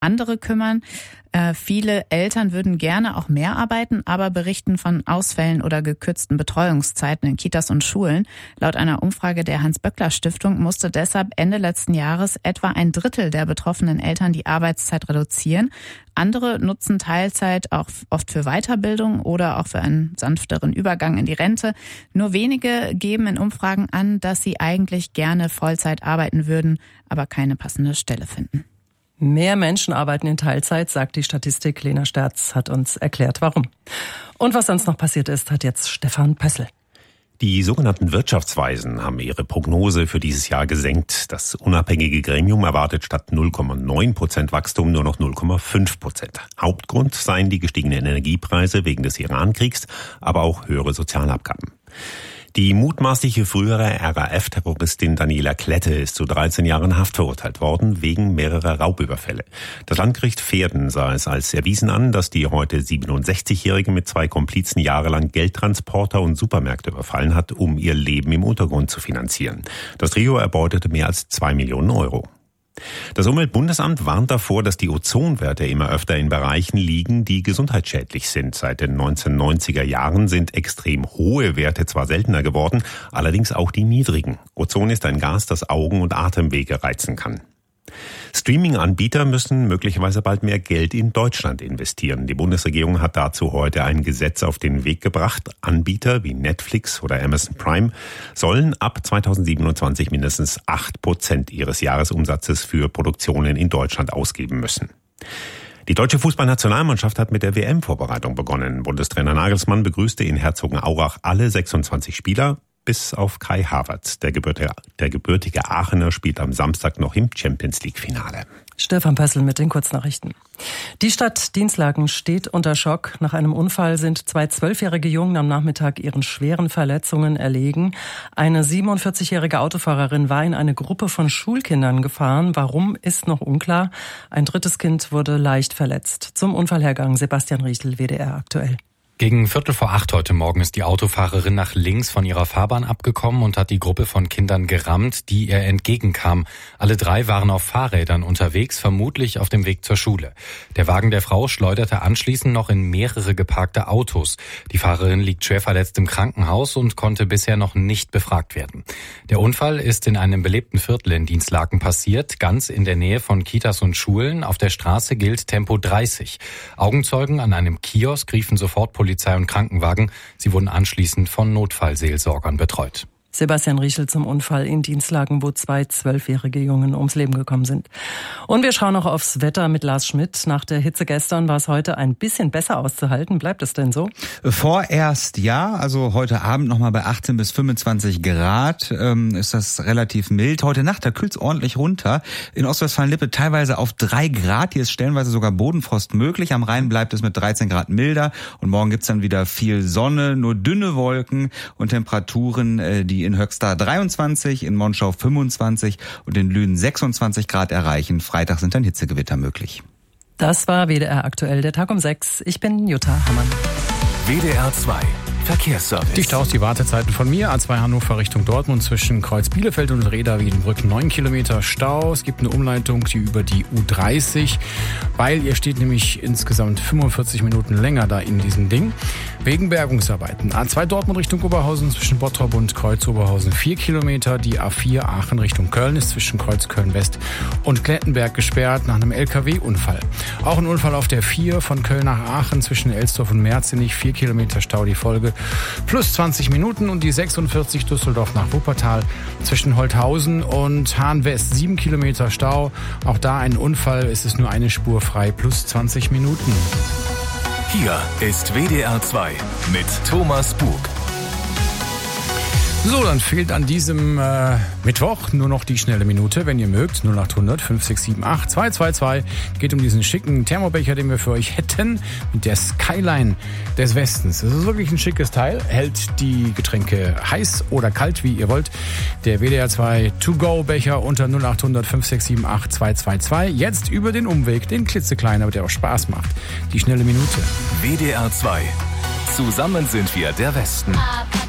andere kümmern. Viele Eltern würden gerne auch mehr arbeiten, aber berichten von Ausfällen oder gekürzten Betreuungszeiten in Kitas und Schulen. Laut einer Umfrage der Hans-Böckler-Stiftung musste deshalb Ende letzten Jahres etwa ein Drittel der betroffenen Eltern die Arbeitszeit reduzieren. Andere nutzen Teilzeit auch oft für Weiterbildung oder auch für einen sanfteren Übergang in die Rente. Nur wenige geben in Umfragen an, dass sie eigentlich gerne Vollzeit arbeiten würden, aber keine passende Stelle finden. Mehr Menschen arbeiten in Teilzeit, sagt die Statistik. Lena Sterz hat uns erklärt, warum. Und was sonst noch passiert ist, hat jetzt Stefan Pössl. Die sogenannten Wirtschaftsweisen haben ihre Prognose für dieses Jahr gesenkt. Das unabhängige Gremium erwartet statt 0,9% Wachstum nur noch 0,5%. Hauptgrund seien die gestiegenen Energiepreise wegen des Iran-Kriegs, aber auch höhere Sozialabgaben. Die mutmaßliche frühere RAF-Terroristin Daniela Klette ist zu 13 Jahren Haft verurteilt worden wegen mehrerer Raubüberfälle. Das Landgericht Verden sah es als erwiesen an, dass die heute 67-Jährige mit 2 Komplizen jahrelang Geldtransporter und Supermärkte überfallen hat, um ihr Leben im Untergrund zu finanzieren. Das Trio erbeutete mehr als 2 Millionen Euro. Das Umweltbundesamt warnt davor, dass die Ozonwerte immer öfter in Bereichen liegen, die gesundheitsschädlich sind. Seit den 1990er Jahren sind extrem hohe Werte zwar seltener geworden, allerdings auch die niedrigen. Ozon ist ein Gas, das Augen- und Atemwege reizen kann. Streaming-Anbieter müssen möglicherweise bald mehr Geld in Deutschland investieren. Die Bundesregierung hat dazu heute ein Gesetz auf den Weg gebracht. Anbieter wie Netflix oder Amazon Prime sollen ab 2027 mindestens 8% ihres Jahresumsatzes für Produktionen in Deutschland ausgeben müssen. Die deutsche Fußballnationalmannschaft hat mit der WM-Vorbereitung begonnen. Bundestrainer Nagelsmann begrüßte in Herzogenaurach alle 26 Spieler, bis auf Kai Havertz. Der gebürtige Aachener spielt am Samstag noch im Champions-League-Finale. Stefan Pössl mit den Kurznachrichten. Die Stadt Dinslaken steht unter Schock. Nach einem Unfall sind 2 12-jährige Jungen am Nachmittag ihren schweren Verletzungen erlegen. Eine 47-jährige Autofahrerin war in eine Gruppe von Schulkindern gefahren. Warum, ist noch unklar. Ein drittes Kind wurde leicht verletzt. Zum Unfallhergang Sebastian Riechel, WDR aktuell. Gegen 7:45 heute Morgen ist die Autofahrerin nach links von ihrer Fahrbahn abgekommen und hat die Gruppe von Kindern gerammt, die ihr entgegenkam. Alle 3 waren auf Fahrrädern unterwegs, vermutlich auf dem Weg zur Schule. Der Wagen der Frau schleuderte anschließend noch in mehrere geparkte Autos. Die Fahrerin liegt schwer verletzt im Krankenhaus und konnte bisher noch nicht befragt werden. Der Unfall ist in einem belebten Viertel in Dinslaken passiert, ganz in der Nähe von Kitas und Schulen. Auf der Straße gilt Tempo 30. Augenzeugen an einem Kiosk riefen sofort Polizei und Krankenwagen. Sie wurden anschließend von Notfallseelsorgern betreut. Sebastian Riechel zum Unfall in Dinslaken, wo 2 12-jährige Jungen ums Leben gekommen sind. Und wir schauen noch aufs Wetter mit Lars Schmidt. Nach der Hitze gestern war es heute ein bisschen besser auszuhalten. Bleibt es denn so? Vorerst ja, also heute Abend nochmal bei 18 bis 25 Grad ist das relativ mild. Heute Nacht, da kühlt es ordentlich runter. In Ostwestfalen-Lippe teilweise auf 3 Grad. Hier ist stellenweise sogar Bodenfrost möglich. Am Rhein bleibt es mit 13 Grad milder. Und morgen gibt's dann wieder viel Sonne, nur dünne Wolken und Temperaturen, die in Höxter 23, in Monschau 25 und in Lünen 26 Grad erreichen. Freitag sind dann Hitzegewitter möglich. Das war WDR aktuell, der Tag um 6. Ich bin Jutta Hammann. WDR 2 Verkehrsservice. Dicht aus die Wartezeiten von mir. A2 Hannover Richtung Dortmund zwischen Kreuz Bielefeld und Reda Wiedenbrück 9 Kilometer Stau. Es gibt eine Umleitung, die über die U30, weil ihr steht nämlich insgesamt 45 Minuten länger da in diesem Ding. Wegen Bergungsarbeiten. A2 Dortmund Richtung Oberhausen zwischen Bottrop und Kreuz Oberhausen 4 Kilometer. Die A4 Aachen Richtung Köln ist zwischen Kreuz Köln West und Klettenberg gesperrt nach einem LKW-Unfall. Auch ein Unfall auf der 4 von Köln nach Aachen zwischen Elsdorf und Merzenich. 4 Kilometer Stau die Folge. Plus 20 Minuten und die 46 Düsseldorf nach Wuppertal zwischen Holthausen und Hahn West. 7 Kilometer Stau. Auch da ein Unfall. Es ist nur eine Spur frei. Plus 20 Minuten. Hier ist WDR 2 mit Thomas Bug. So, dann fehlt an diesem Mittwoch nur noch die schnelle Minute, wenn ihr mögt. 0800 5678 222. Geht um diesen schicken Thermobecher, den wir für euch hätten, mit der Skyline des Westens. Das ist wirklich ein schickes Teil. Hält die Getränke heiß oder kalt, wie ihr wollt. Der WDR 2 To-Go-Becher unter 0800 5678 222. Jetzt über den Umweg, den klitzekleinen, aber der auch Spaß macht. Die schnelle Minute. WDR 2. Zusammen sind wir der Westen.